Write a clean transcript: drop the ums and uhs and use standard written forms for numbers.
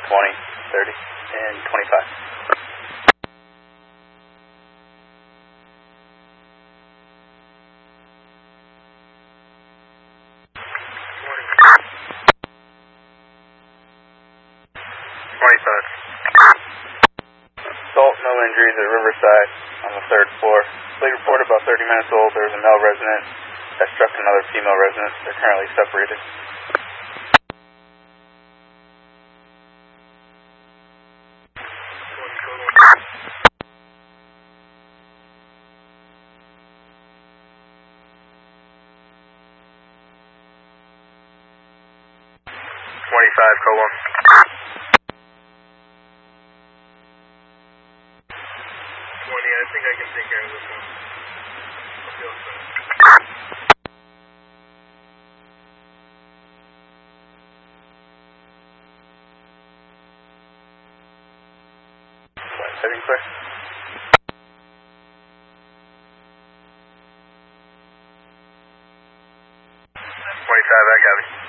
20, 30, and 25. Assault, no injuries at Riverside on the 3rd floor. Plate report about 30 minutes old. There was a male resident that struck another female resident. They're currently separated. Code 1. 20, I think I can take care of this one. I'll feel soon. Setting clear. 25, I got it.